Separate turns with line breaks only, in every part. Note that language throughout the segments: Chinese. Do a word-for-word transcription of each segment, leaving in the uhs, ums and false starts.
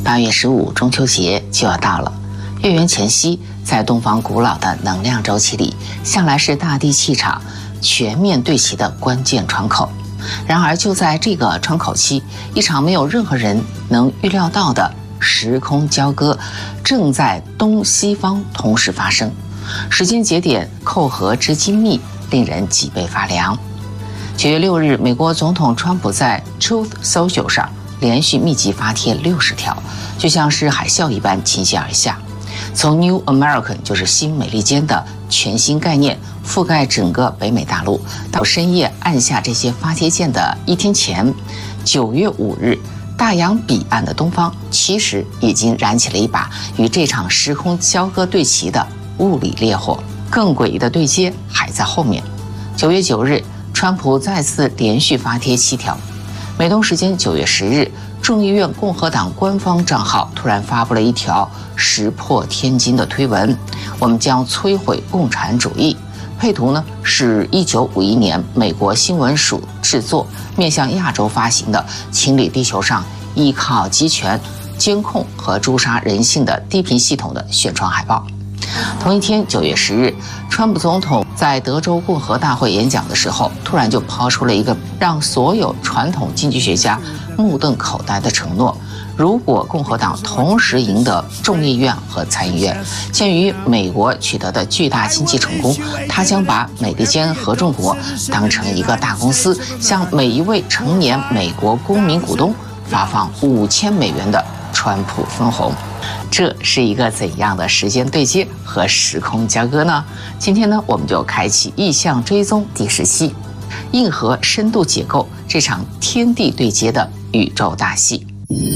八月十五中秋节就要到了，月圆前夕，在东方古老的能量周期里，向来是大地气场全面对齐的关键窗口。然而就在这个窗口期，一场没有任何人能预料到的时空交割正在东西方同时发生，时间节点扣合之精密，令人脊背发凉。九月六日，美国总统川普在 Truth Social 上连续密集发帖六十条，就像是海啸一般倾泻而下。从 New American 就是新美利坚的全新概念覆盖整个北美大陆，到深夜按下这些发帖键的一天前，九月五日，大洋彼岸的东方其实已经燃起了一把与这场时空交割对齐的物理烈火，更诡异的对接还在后面。九月九日，川普再次连续发帖七条。美东时间九月十日，众议院共和党官方账号突然发布了一条石破天惊的推文：我们将摧毁共产主义。配图呢是一九五一年美国新闻署制作，面向亚洲发行的清理地球上依靠集权、监控和诛杀人性的低频系统的宣传海报。同一天，九月十日，川普总统在德州共和大会演讲的时候，突然就抛出了一个让所有传统经济学家目瞪口呆的承诺：如果共和党同时赢得众议院和参议院，鉴于美国取得的巨大经济成功，他将把美利坚合众国当成一个大公司，向每一位成年美国公民股东发放五千美元的川普分红。这是一个怎样的时间对接和时空交割呢？今天呢，我们就开启意象追踪第十期，硬核深度解构这场天地对接的宇宙大戏。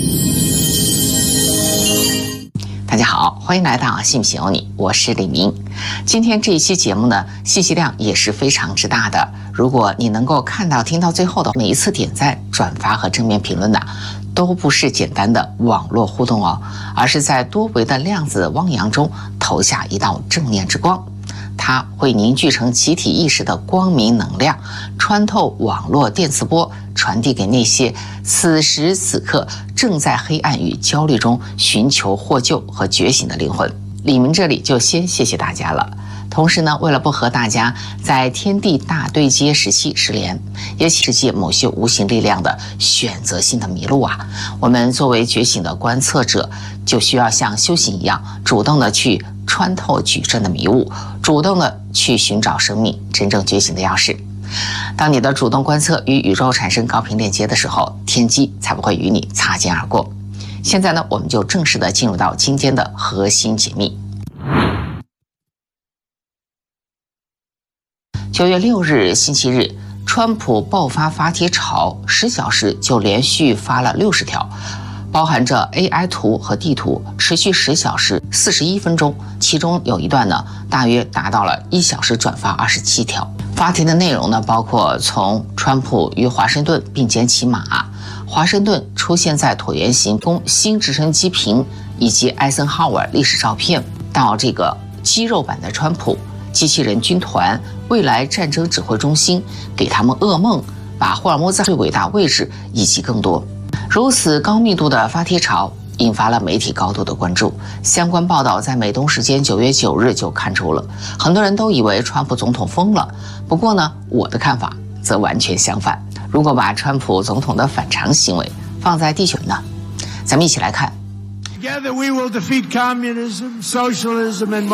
大家好，欢迎来到信不信由你，我是李明。今天这一期节目呢，信息量也是非常之大的。如果你能够看到听到最后的每一次点赞、转发和正面评论的，都不是简单的网络互动哦，而是在多维的量子汪洋中投下一道正念之光，它会凝聚成集体意识的光明能量，穿透网络电磁波，传递给那些此时此刻正在黑暗与焦虑中寻求获救和觉醒的灵魂。李明这里就先谢谢大家了。同时呢，为了不和大家在天地大对接时期失联，也世界某些无形力量的选择性的迷路啊，我们作为觉醒的观测者，就需要像修行一样，主动的去穿透矩阵的迷雾，主动的去寻找生命真正觉醒的钥匙。当你的主动观测与宇宙产生高频链接的时候，天机才不会与你擦肩而过。现在呢，我们就正式的进入到今天的核心解密。九月六日星期日，川普爆发发帖潮，十小时就连续发了六十条，包含着 A I 图和地图，持续十小时四十一分钟，其中有一段呢，大约达到了一小时转发二十七条。发帖的内容呢，包括从川普与华盛顿并肩骑马，华盛顿出现在椭圆形宫新直升机坪以及艾森豪威尔历史照片，到这个肌肉版的川普、机器人军团、未来战争指挥中心，给他们噩梦，把霍尔木兹最伟大位置以及更多。如此高密度的发帖潮引发了媒体高度的关注，相关报道在美东时间九月九日就刊出了，很多人都以为川普总统疯了。不过呢，我的看法则完全相反。如果把川普总统的反常行为放在地球呢，咱们一起来看。Together we will defeat communism, socialism and